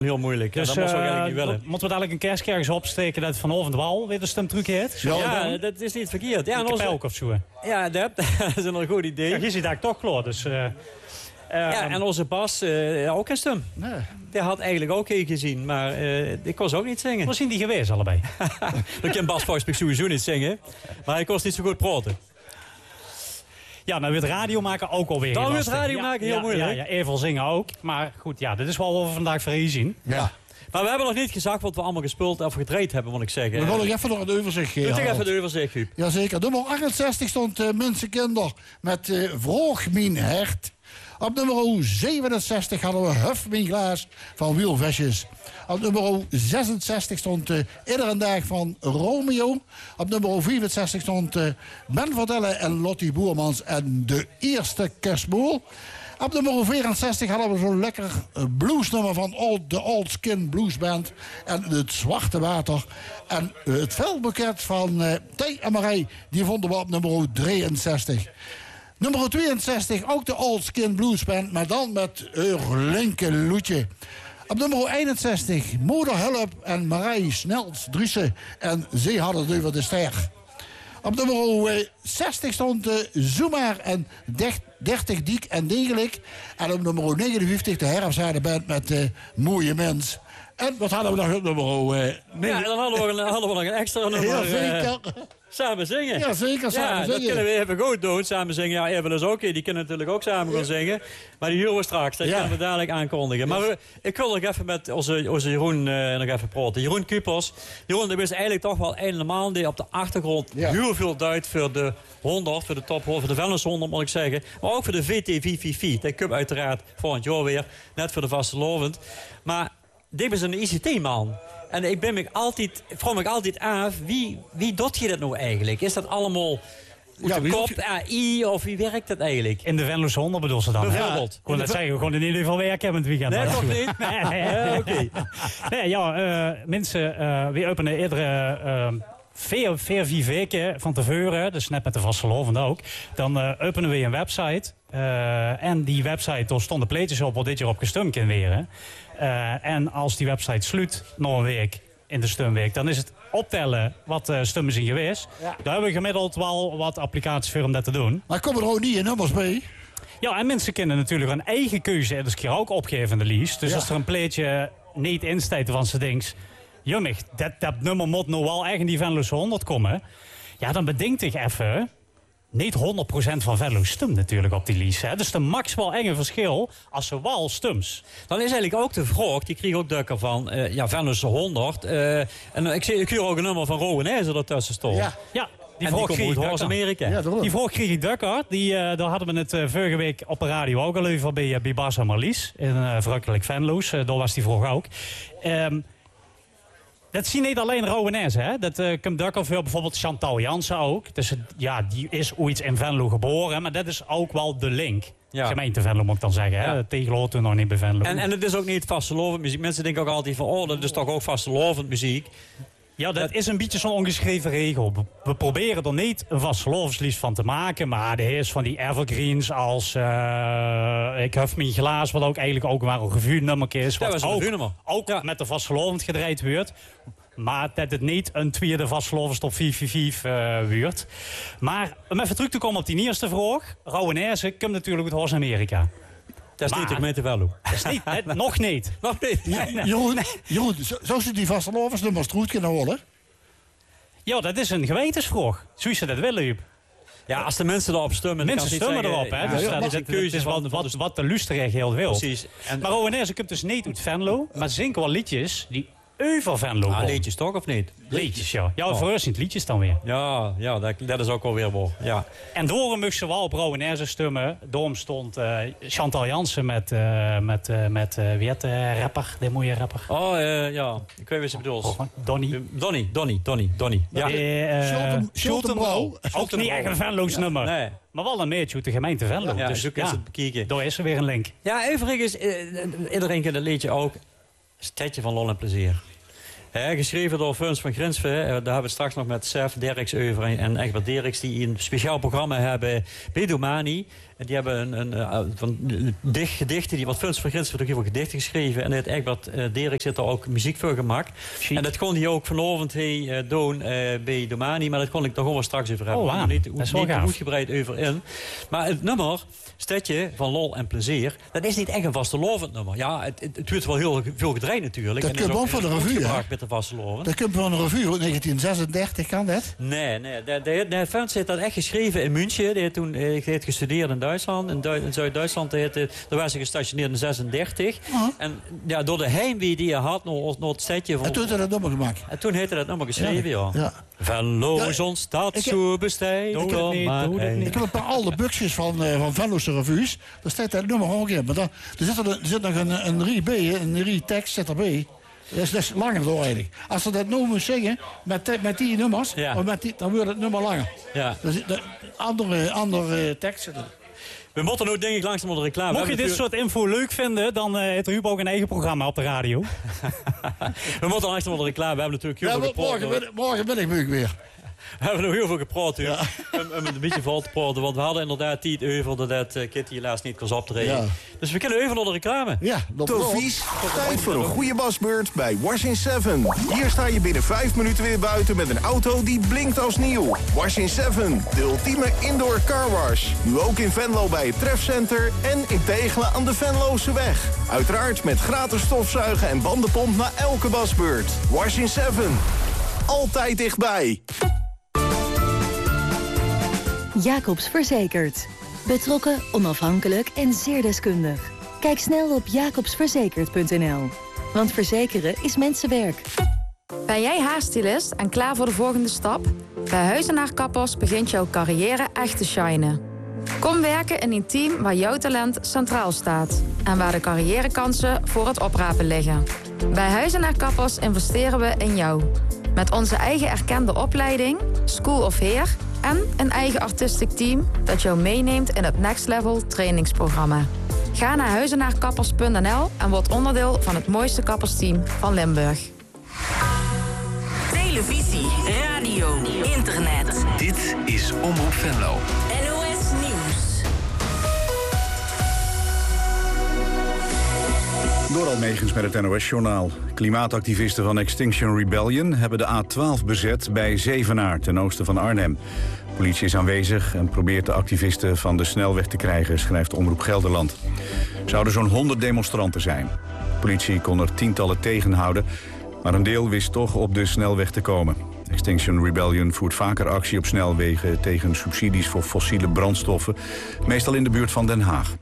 Heel moeilijk. Dus dat moest we eigenlijk niet willen. Moeten we dadelijk een kerstkerk eens opsteken dat Van Ovendwal weer de stemtruc heeft? Ja, dat is niet verkeerd. Ja, een pelk of zo. Ja, dat is een goed idee. Ja, je ziet daar toch klaar, dus... en onze Bas, ook een stem. Nee. Die had eigenlijk ook geen gezien, maar ik kon ze ook niet zingen. Hoe zijn die geweest allebei? Dan kan Bas volgens mij sowieso niet zingen, maar hij kon niet zo goed praten. Ja, nou weer het radio maken ook alweer. Dan weer het radio maken heel moeilijk. Ja, even zingen ook. Maar goed, ja, dit is wel wat we vandaag voor je zien. Ja. Maar we hebben nog niet gezegd wat we allemaal gespeeld of gedraaid hebben, moet ik zeggen. We willen even nog het overzicht geven. Doe toch even de overzicht, Huub. Jazeker. Nummer 68 stond Mensenkinder met Vroeg mijn hert. Op nummer 67 hadden we Huf mijn glaas van Wielvesjes. Op nummer 66 stond Iedere dag van Romeo. Op nummer 64 stond Ben Vertellen en Lottie Boermans en De Eerste Kerstboel. Op nummer 64 hadden we zo'n lekker bluesnummer van de Old Skin Blues Band. En Het Zwarte Water. En het veldboeket van T en Marij, die vonden we op nummer 63. Nummer 62, ook de Old Skin Blues Band, maar dan met linker loetje. Op nummer 61, Moeder Hulp en Marij Snels-Driessen. En zij hadden het over de ster. Op nummer 60 stond Zoemaar en 30 Diek en Degelijk. En op nummer 59 de Herfstzadenband met Mooie Mens. En wat hadden we nog op nummer 9? Ja, dan hadden we nog een extra nummer. Heel zeker. Samen zingen. Ja, zeker, samen zingen. Dat kunnen we even goed doen. Samen zingen, ja, even is ook. Die kunnen natuurlijk ook samen gaan zingen. Maar die huren we straks. Dat kunnen we dadelijk aankondigen. Maar ik wil nog even met onze Jeroen nog even praten. Jeroen Kupers. Jeroen, dat is eigenlijk toch wel een man die op de achtergrond heel veel duidt voor de 100, voor de top 100, voor de Wellness 100 moet ik zeggen. Maar ook voor de VTVVV. De cup uiteraard volgend jaar weer. Net voor de vastelovend. Maar dit is een ICT-man. En ik vraag me altijd af, wie doet je dat nou eigenlijk? Is dat allemaal uit de kop, AI, of wie werkt dat eigenlijk? In de Venlo's 100 bedoel ze dan? Bijvoorbeeld. Gewoon dat zeggen we gewoon in ieder geval werk hebben het weekend. Nee, toch niet? Nee, oké. Nee, mensen, we openen iedere... 4 weken van tevoren, dus net met de vastelovend ook, dan openen we een website. En die website, daar stonden pleetjes op wat dit jaar op gestumd kan weer. En als die website sluit, nog een week in de stumweek, dan is het optellen wat stummen zijn geweest. Ja. Daar hebben we gemiddeld wel wat applicaties voor om dat te doen. Maar komen er ook niet in nummers mee? Ja, en mensen kunnen natuurlijk een eigen keuze en dus keer ook opgeven in de lijst. Dus als er een pleetje niet instaat van zijn dings, jummig, dat nummer moet nou wel echt in die Venlo's 100 komen. Ja, dan bedenkt ik even, niet 100% van Venlo stemt natuurlijk op die lijst. Hè? Dus de max wel enge verschil als ze wel stums. Dan is eigenlijk ook de vraag, die kreeg ook dukker van, Venlo's 100. En ik huur ook een nummer van Rowanese dat tussen stond. Ja. Die vraag kreeg ik uit Amerika. Ja, die vraag kreeg ik dukker. Daar hadden we het vorige week op de radio ook al over bij Bas en Marlies. In Verrukkelijk Venlo's. Daar was die vraag ook. Dat zie je niet alleen Rowanese, hè. Dat komt dukker voor bijvoorbeeld Chantal Jansen ook. Dus die is ooit in Venlo geboren. Maar dat is ook wel de link. Ja. Gemeente Venlo moet ik dan zeggen. Hè? Tegen hoort er nog niet bij Venlo. En het is ook niet vastelovend muziek. Mensen denken ook altijd van, dat is toch ook vastelovend muziek. Ja, dat is een beetje zo'n ongeschreven regel. We proberen er niet een vastelovenslied van te maken. Maar de heers van die evergreens als Ik Huf mijn glaas, wat ook eigenlijk ook maar een revuenummer is. Wat ook met de vastelovend gedraaid wordt. Maar dat het niet een tweede vastelovend op 445 wordt. Maar om even terug te komen op die eerste vraag. Rowanese komt natuurlijk uit Oost-Amerika. Dat is niet de gemeente Venlo. Dat is niet, nog niet. Nog niet. Jeroen, zo zit die vastelovensnummers goed kunnen worden? Ja, dat is een gewetensvraag. Zoals ze dat willen, Huub. Ja, als de mensen erop stemmen... Mensen stemmen erop, hè. Dus is wat de luisterrecht heel wil. Precies. Maar Rowanese komt dus niet uit Venlo, maar zinken wel liedjes die over Venlo komen. Liedjes toch, of niet? Liedjes, ja. Ja, voor ons zijn het liedjes dan weer. Ja, dat is ook alweer wel. Ja. En daarom moest ze wel op Rowanese stemmen. Daarom stond Chantal Jansen met wie heet de rapper, de mooie rapper? Ik weet wat ze bedoelt. Donnie. Ja. Schultenbrouw. Ook niet echt een Venlo's nummer. Nee. Maar wel een beetje uit de gemeente Venlo. Ja, dus het bekijken. Daar is er weer een link. Ja, overigens, iedereen kent het liedje ook. Stedje van Lol en Plezier. Geschreven door Feuns van Grinsven. Daar hebben we het straks nog met Sef Derks over en Egbert Derks, die een speciaal programma hebben bij Domani. Die hebben van gedichten, die wat Funs van Grins heeft ook heel veel gedichten geschreven. En Egbert Dirk zit er ook muziek voor gemaakt. Chic. En dat kon hij ook vanavond doen bij Domani, maar dat kon ik toch gewoon straks even hebben. Oh, wow. Niet uitgebreid over in. Maar het nummer, Stedje van Lol en Plezier, dat is niet echt een vastelovend nummer. Ja, het wordt wel heel veel gedraaid natuurlijk. Dat komt ook van de revue, hè? Met de vastelovend. Dat komt van de revue uit 1936, kan dat? Nee. De Funs heeft dat echt geschreven in München. Die heeft gestudeerd in Duitsland. In Zuid-Duitsland. Daar was hij gestationeerd in 36. En ja, door de heimwee die hij had naar het stedje van... En toen heeft hij dat nummer gemaakt. En toen heeft hij dat nummer geschreven, ja. Venlo stad zo besteed. Ik heb een paar oude boekjes van Venlo's revues. Daar staat dat nummer gewoon in. Maar er zit nog een re-tekst zit erbij. Dat is langer door eigenlijk. Als ze dat nou moet zingen met die nummers, dan wordt het nummer langer. Ja. Dus andere teksten. We moeten nu denk ik langzaam onder de reclame. Mocht je dit soort info leuk vinden, dan heeft Ruud ook een eigen programma op de radio. We moeten langzaam onder de reclame. We hebben natuurlijk heel veel gepraat. Morgen ben ik moe weer. We hebben nog heel veel gepraat om een beetje vol te praten. Want we hadden inderdaad tijd over dat Kitty helaas niet kon optreden. Ja. Dus we kunnen even onder de reclame. Ja, Tovies, tijd voor een goede wasbeurt bij Wash in 7. Hier sta je binnen 5 minuten weer buiten met een auto die blinkt als nieuw. Wash in 7, de ultieme indoor carwash. Nu ook in Venlo bij het Trefcenter en in Tegelen aan de Venlose weg. Uiteraard met gratis stofzuigen en bandenpomp na elke wasbeurt. Wash in 7, altijd dichtbij. Jacobs Verzekerd. Betrokken, onafhankelijk en zeer deskundig. Kijk snel op jacobsverzekerd.nl. Want verzekeren is mensenwerk. Ben jij haarstylist en klaar voor de volgende stap? Bij Huizenaar Kappers begint jouw carrière echt te shinen. Kom werken in een team waar jouw talent centraal staat. En waar de carrièrekansen voor het oprapen liggen. Bij Huizenaar Kappers investeren we in jou. Met onze eigen erkende opleiding, School of Hair... en een eigen artistiek team dat jou meeneemt in het Next Level trainingsprogramma. Ga naar huizenaarkappers.nl en word onderdeel van het mooiste kappersteam van Limburg. Televisie, radio, internet. Dit is Omroep Venlo. NOS Nieuws. Dorald Megens met het NOS-journaal. Klimaatactivisten van Extinction Rebellion hebben de A12 bezet bij Zevenaar, ten oosten van Arnhem. De politie is aanwezig en probeert de activisten van de snelweg te krijgen, schrijft Omroep Gelderland. Er zouden zo'n 100 demonstranten zijn. De politie kon er tientallen tegenhouden, maar een deel wist toch op de snelweg te komen. Extinction Rebellion voert vaker actie op snelwegen tegen subsidies voor fossiele brandstoffen, meestal in de buurt van Den Haag.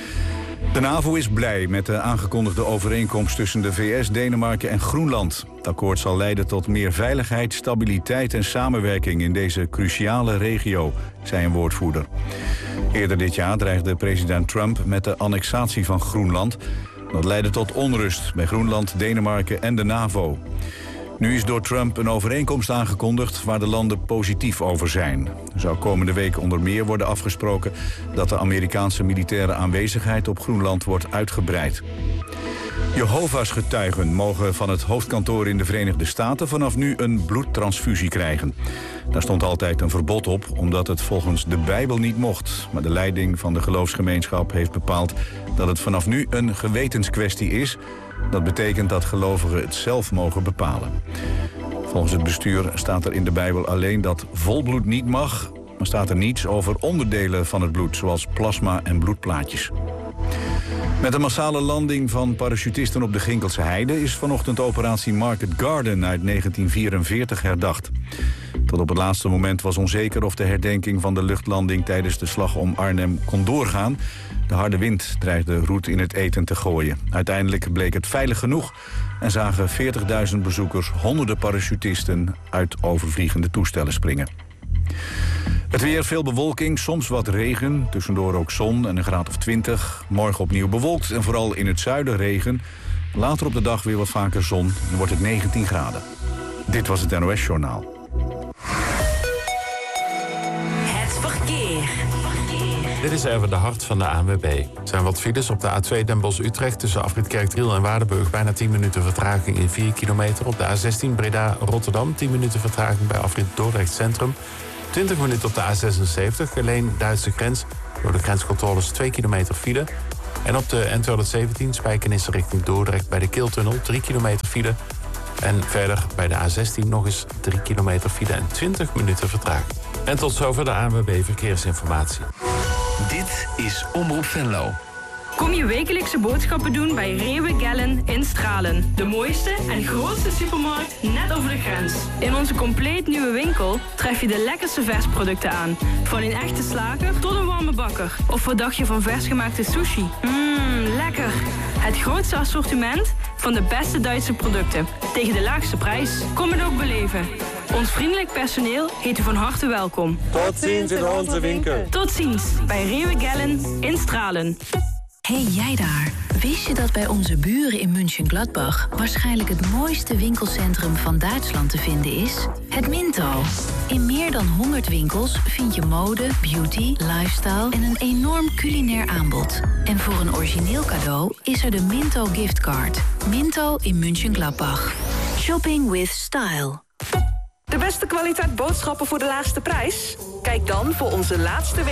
De NAVO is blij met de aangekondigde overeenkomst tussen de VS, Denemarken en Groenland. Het akkoord zal leiden tot meer veiligheid, stabiliteit en samenwerking in deze cruciale regio, zei een woordvoerder. Eerder dit jaar dreigde president Trump met de annexatie van Groenland. Dat leidde tot onrust bij Groenland, Denemarken en de NAVO. Nu is door Trump een overeenkomst aangekondigd waar de landen positief over zijn. Er zou komende week onder meer worden afgesproken dat de Amerikaanse militaire aanwezigheid op Groenland wordt uitgebreid. Jehovah's getuigen mogen van het hoofdkantoor in de Verenigde Staten vanaf nu een bloedtransfusie krijgen. Daar stond altijd een verbod op, omdat het volgens de Bijbel niet mocht. Maar de leiding van de geloofsgemeenschap heeft bepaald dat het vanaf nu een gewetenskwestie is. Dat betekent dat gelovigen het zelf mogen bepalen. Volgens het bestuur staat er in de Bijbel alleen dat volbloed niet mag, maar staat er niets over onderdelen van het bloed, zoals plasma en bloedplaatjes. Met een massale landing van parachutisten op de Ginkelse Heide is vanochtend operatie Market Garden uit 1944 herdacht. Tot op het laatste moment was onzeker of de herdenking van de luchtlanding tijdens de slag om Arnhem kon doorgaan. De harde wind dreigde roet in het eten te gooien. Uiteindelijk bleek het veilig genoeg en zagen 40.000 bezoekers honderden parachutisten uit overvliegende toestellen springen. Het weer, veel bewolking, soms wat regen, tussendoor ook zon en een graad of 20. Morgen opnieuw bewolkt en vooral in het zuiden regen. Later op de dag weer wat vaker zon en wordt het 19 graden. Dit was het NOS-journaal. Het verkeer. Dit is even de hart van de ANWB. Er zijn wat files op de A2 Den Bosch-Utrecht tussen afrit Kerkdriel en Waardenburg. Bijna 10 minuten vertraging in 4 kilometer. Op de A16 Breda-Rotterdam 10 minuten vertraging bij afrit Dordrecht Centrum. 20 minuten op de A76 Geleen-Duitse grens. Door de grenscontroles 2 kilometer file. En op de N217 Spijkenisse richting Dordrecht bij de Keeltunnel 3 kilometer file. En verder bij de A16 nog eens 3 kilometer file en 20 minuten vertraging. En tot zover de ANWB Verkeersinformatie. Dit is Omroep Venlo. Kom je wekelijkse boodschappen doen bij Rewe Gellen in Stralen. De mooiste en grootste supermarkt net over de grens. In onze compleet nieuwe winkel tref je de lekkerste versproducten aan. Van een echte slager tot een warme bakker. Of wat dacht je van versgemaakte sushi? Lekker! Het grootste assortiment van de beste Duitse producten. Tegen de laagste prijs. Kom het ook beleven. Ons vriendelijk personeel heet u van harte welkom. Tot ziens in onze winkel. Tot ziens bij Rewe Gellen in Stralen. Hey jij daar, wist je dat bij onze buren in München-Gladbach waarschijnlijk het mooiste winkelcentrum van Duitsland te vinden is? Het Minto. In meer dan 100 winkels vind je mode, beauty, lifestyle en een enorm culinair aanbod. En voor een origineel cadeau is er de Minto giftcard. Minto in München-Gladbach. Shopping with style. De beste kwaliteit boodschappen voor de laagste prijs? Kijk dan voor onze laatste